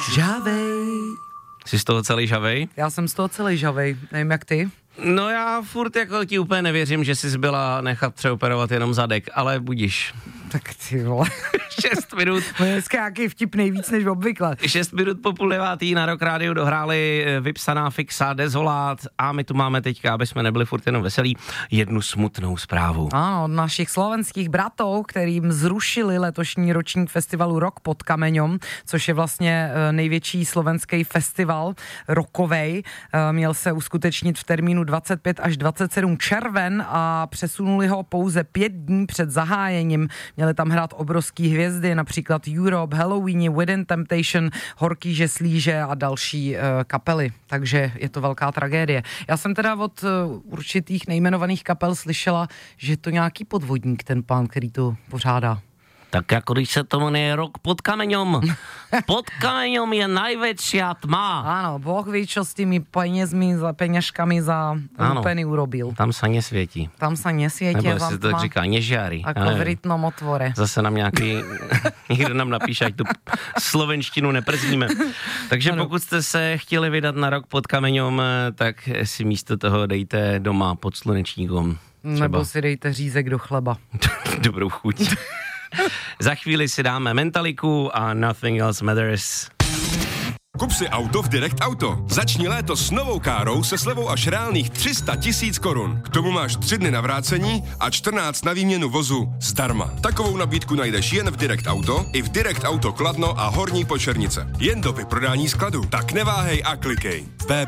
Žhavej. Jsi z toho celý žhavej? Já jsem z toho celý žhavej, nevím jak ty. No já furt jako ti úplně nevěřím, že jsi byla nechat přeoperovat jenom zadek, ale budíš. Tak ty vole. 6 minut. Dneska nějaký vtipnej víc než obvykle. 6 minut po 8:30 na Rock Rádiu dohráli vypsaná fixa Desolát a my tu máme teďka, aby jsme nebyli furt jenom veselí, jednu smutnou zprávu. Ano, od našich slovenských bratov, kterým zrušili letošní ročník festivalu Rock pod Kameňom, což je vlastně největší slovenský festival rockovej. Měl se uskutečnit v termínu 25 až 27 červen a přesunuli ho pouze 5 dní před zahájením. Měli tam hrát obrovský hvězdy, například Europe, Halloween, Within Temptation, Horký žeslíže a další kapely. Takže je to velká tragédie. Já jsem teda od určitých nejmenovaných kapel slyšela, že je to nějaký podvodník, ten pán, který to pořádá. Tak jako když se to jmenuje Rock pod Kameňom. Pod Kameňom je najväčšia tma. Áno, Boh ví, čo s tými peňažkami za lupeny urobil. Tam sa nesvietí. Tam sa nesvietí. Nebo si to tak říká, nežiari. Ako v rytnom otvore. Zase nám někdo nám napíše, ať tu slovenštinu neprzníme. Takže pokud jste se chtěli vydat na Rock pod Kameňom, tak si místo toho dejte doma pod slunečníkom. Nebo si dejte řízek do chleba. Dobrou chuť. Za chvíli si dáme Mentaliku a Nothing Else Matters. Kup si auto v Direct Auto. Začni léto s novou károu se slevou až reálných 300 000 korun. K tomu máš 3 dny na vrácení a 14 na výměnu vozu zdarma. Takovou nabídku najdeš jen v Direct Auto, i v Direct Auto Kladno a Horní Počernice. Jen do vyprodání skladu. Tak neváhej a klikej.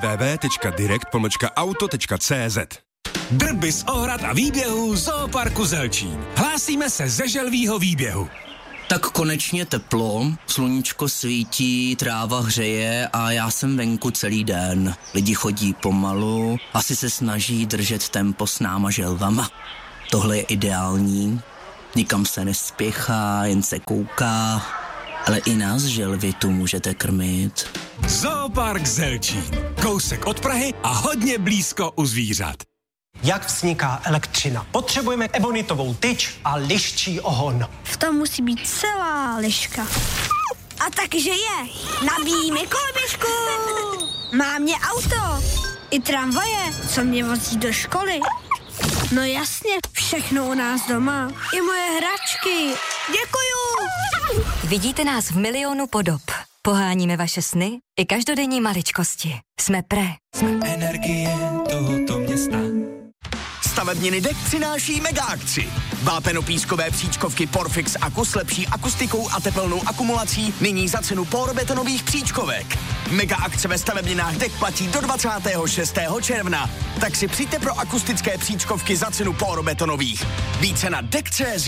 www.direct-auto.cz. Drby z ohrad a výběhů Zooparku Zelčín. Hlásíme se ze želvýho výběhu. Tak konečně teplo, sluníčko svítí, tráva hřeje a já jsem venku celý den. Lidi chodí pomalu, asi se snaží držet tempo s náma želvama. Tohle je ideální, nikam se nespěchá, jen se kouká, ale i nás želvy tu můžete krmit. Zoopark Zelčín. Kousek od Prahy a hodně blízko u zvířat. Jak vzniká elektřina? Potřebujeme ebonitovou tyč a liščí ohon. V tom musí být celá liška. A takže je. Nabíjíme koloběžku. Mám mě auto. I tramvaje, co mě vozí do školy. No jasně, všechno u nás doma. I moje hračky. Děkuju. Vidíte nás v milionu podob. Poháníme vaše sny i každodenní maličkosti. Jsme Pre. Jsme energie tohoto města. Stavebniny DEK přináší mega akci. Vápenopískové příčkovky Porfix Aku s lepší akustikou a tepelnou akumulací nyní za cenu porbetonových příčkovek. Mega akce ve stavebninách DEK platí do 26. června. Tak si přijďte pro akustické příčkovky za cenu porbetonových. Více na DEK.cz.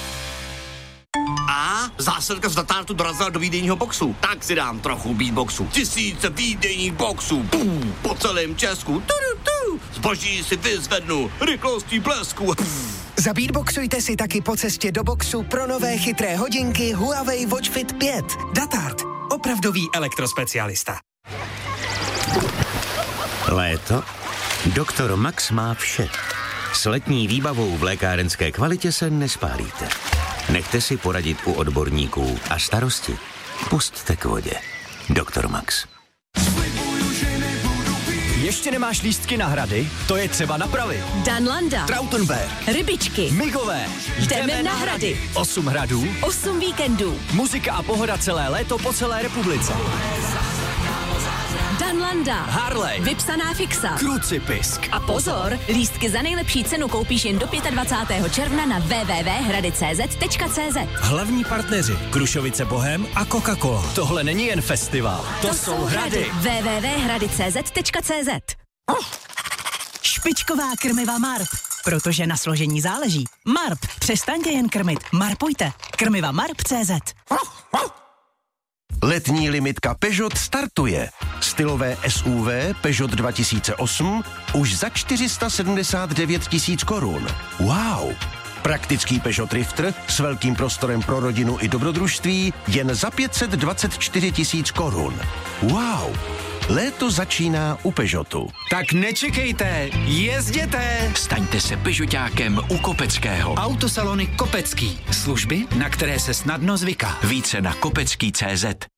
A zásilka z Datartu dorazila do výdejního boxu. Tak si dám trochu beatboxu. 1000 výdejních boxů. Po celém Česku. Zboží si vyzvednu rychlostí blesku. Zabeatboxujte si taky po cestě do boxu pro nové chytré hodinky Huawei Watch Fit 5. Datart. Opravdový elektrospecialista. Léto? Doktor Max má vše. S letní výbavou v lékárenské kvalitě se nespálíte. Nechte si poradit u odborníků a starosti pusťte k vodě. Doktor Max. Ještě nemáš lístky na hrady? To je třeba napravit. Danlanda, Trautenberg, Rybičky, Migové. Jdeme na hrady. 8 hradů, 8 víkendů. Muzika a pohoda celé léto po celé republice. Danlanda, Harley, vypsaná fixa, Krucipisk. A pozor, lístky za nejlepší cenu koupíš jen do 25. června na www.hradicz.cz. Hlavní partneři Krušovice Bohem a Coca-Cola. Tohle není jen festival, to jsou hrady. www.hradicz.cz. Špičková krmiva Marp, protože na složení záleží. Marp, přestaňte jen krmit, marpujte. Krmiva Marp.cz. Letní limitka Peugeot startuje. Stylové SUV Peugeot 2008 už za 479 000 korun. Wow! Praktický Peugeot Drifter s velkým prostorem pro rodinu i dobrodružství jen za 524 000 korun. Wow! Léto začíná u Peugeotu. Tak nečekejte, jezděte! Staňte se Peugeotákem u Kopeckého. Autosalony Kopecký. Služby, na které se snadno zvyká. Více na kopecký.cz.